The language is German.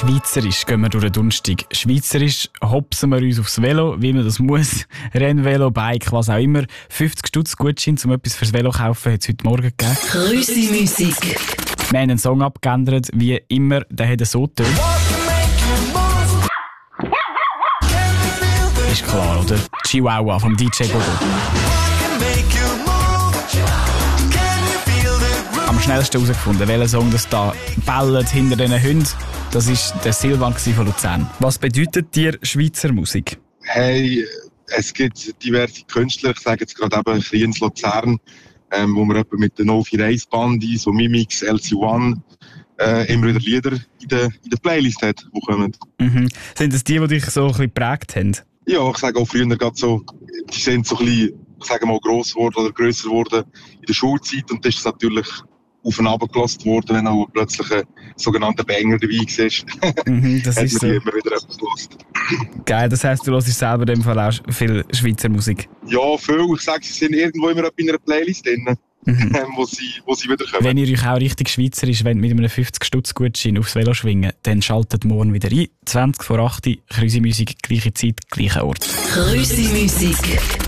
Schweizerisch gehen wir durch den Donnerstag. Schweizerisch hopsen wir uns aufs Velo, wie man das muss. Rennvelo, Bike, was auch immer. 50 Stutz Gutschein, um etwas fürs Velo zu kaufen, hat es heute Morgen gegeben. Grüße-Musik. Wir haben einen Song abgeändert, wie immer. Der hat so getönt. Ist klar, oder? Chihuahua vom DJ Bobo. Am schnellsten herausgefunden, welcher Song das da bellt hinter diesen Hunden. Das war der Silvan von Luzern. Was bedeutet dir Schweizer Musik? Hey, es gibt diverse Künstler, ich sage jetzt gerade eben Kriens Luzern, wo man mit der No 41 Bandi, so Mimix, LC1, immer wieder Lieder in der Playlist hat, die kommen. Mhm. Sind das die dich so ein bisschen geprägt haben? Ja, ich sage auch früher gerade so, die sind so ein bisschen, ich sage mal, gross geworden oder grösser geworden in der Schulzeit, und das ist natürlich auf und runter gelassen worden, wenn auch plötzlich ein sogenannter Banger dabei war. Das ist so. Immer wieder etwas gelassen. Geil, das heisst, du hörst selber in dem Fall auch viel Schweizer Musik? Ja, viel. Ich sage, sie sind irgendwo immer in einer Playlist drin, wo sie wieder kommen. Wenn ihr euch auch richtig schweizerisch wollt, mit einem 50-Stutz-Gutschein aufs Velo schwingen, dann schaltet morgen wieder ein. 20 vor 8 Uhr, Krüsi Musik, gleiche Zeit, gleicher Ort. Grüße-Musik.